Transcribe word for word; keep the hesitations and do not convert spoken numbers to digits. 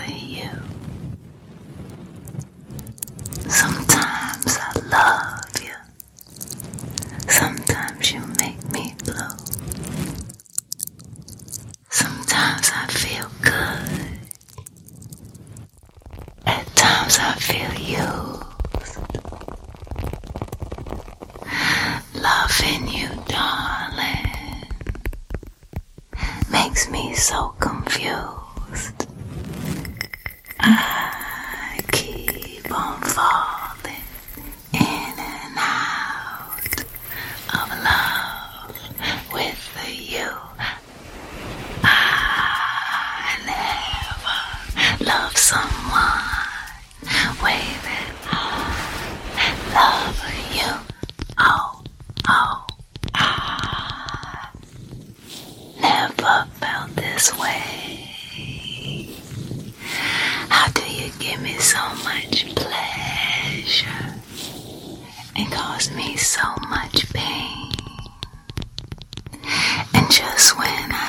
you. Sometimes I love you. Sometimes you make me blue. Sometimes I feel good. At times I feel used. Loving you, darling, makes me so confused. I keep on falling in and out of love with you. I never loved someone way that I love you. Oh, oh, I never felt this way. How do you give me so much pleasure and cause me so much pain? And just when I